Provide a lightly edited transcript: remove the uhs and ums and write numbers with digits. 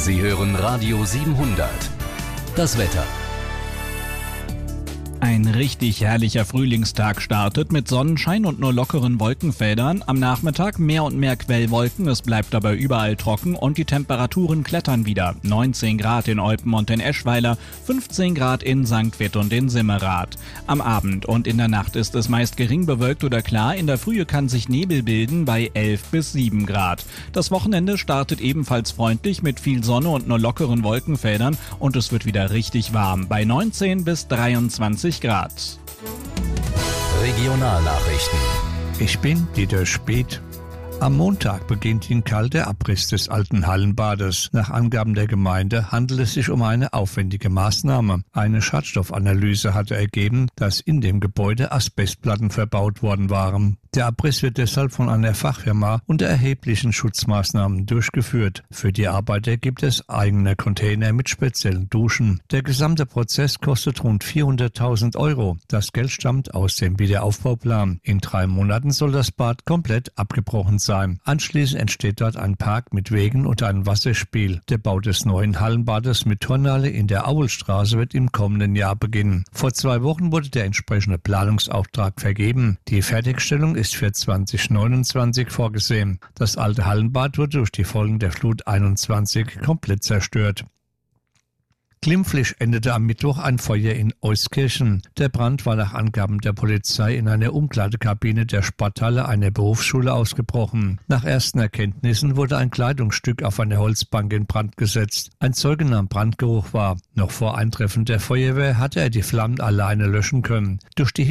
Sie hören Radio 700. Das Wetter. Ein richtig herrlicher Frühlingstag startet mit Sonnenschein und nur lockeren Wolkenfeldern. Am Nachmittag mehr und mehr Quellwolken, es bleibt aber überall trocken und die Temperaturen klettern wieder. 19 Grad in Eupen und in Eschweiler, 15 Grad in St. Vith und in Simmerath. Am Abend und in der Nacht ist es meist gering bewölkt oder klar. In der Frühe kann sich Nebel bilden bei 11 bis 7 Grad. Das Wochenende startet ebenfalls freundlich mit viel Sonne und nur lockeren Wolkenfeldern und es wird wieder richtig warm bei 19 bis 23 Grad. Regionalnachrichten. Ich bin Dieter Speth. Am Montag beginnt in Kall der Abriss des alten Hallenbades. Nach Angaben der Gemeinde handelt es sich um eine aufwendige Maßnahme. Eine Schadstoffanalyse hatte ergeben, dass in dem Gebäude Asbestplatten verbaut worden waren. Der Abriss wird deshalb von einer Fachfirma unter erheblichen Schutzmaßnahmen durchgeführt. Für die Arbeiter gibt es eigene Container mit speziellen Duschen. Der gesamte Prozess kostet rund 400.000 €. Das Geld stammt aus dem Wiederaufbauplan. In 3 Monaten soll das Bad komplett abgebrochen sein. Anschließend entsteht dort ein Park mit Wegen und ein Wasserspiel. Der Bau des neuen Hallenbades mit Turnhalle in der Aulstraße wird im kommenden Jahr beginnen. Vor 2 Wochen wurde der entsprechende Planungsauftrag vergeben. Die Fertigstellung ist für 2029 vorgesehen. Das alte Hallenbad wurde durch die Folgen der Flut 21 komplett zerstört. Glimpflich endete am Mittwoch ein Feuer in Euskirchen. Der Brand war nach Angaben der Polizei in einer Umkleidekabine der Sporthalle einer Berufsschule ausgebrochen. Nach ersten Erkenntnissen wurde ein Kleidungsstück auf einer Holzbank in Brand gesetzt. Ein Zeuge nahm Brandgeruch wahr. Noch vor Eintreffen der Feuerwehr hatte er die Flammen alleine löschen können. Durch die